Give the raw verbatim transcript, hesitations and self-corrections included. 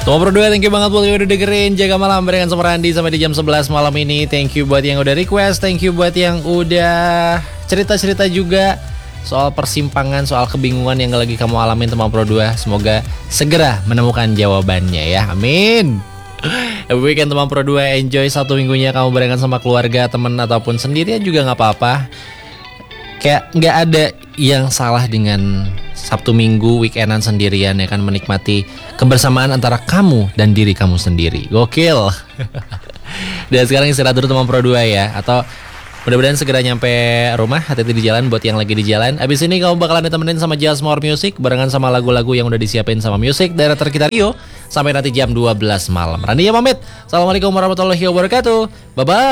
Teman berdua, thank you banget buat yang udah dengerin Jaga Malam barengan sama Randi sampai di jam sebelas malam ini. Thank you buat yang udah request, thank you buat yang udah cerita-cerita juga soal persimpangan, soal kebingungan yang lagi kamu alamin teman Pro dua. Semoga segera menemukan jawabannya ya, amin. Happy weekend teman Pro dua, enjoy satu minggunya kamu barengan sama keluarga, temen ataupun sendirian juga gak apa-apa. Kayak gak ada yang salah dengan Sabtu Minggu weekendan sendirian ya kan, menikmati kebersamaan antara kamu dan diri kamu sendiri. Gokil. Dan sekarang istirahat dulu teman Pro dua ya. Atau mudah-mudahan segera nyampe rumah, hati-hati di jalan buat yang lagi di jalan. Abis ini kamu bakalan ditemenin sama Just More Music barengan sama lagu-lagu yang udah disiapin sama Music Director kita Rio sampai nanti jam dua belas malam. Randi ya pamit. Assalamualaikum warahmatullahi wabarakatuh. Bye-bye.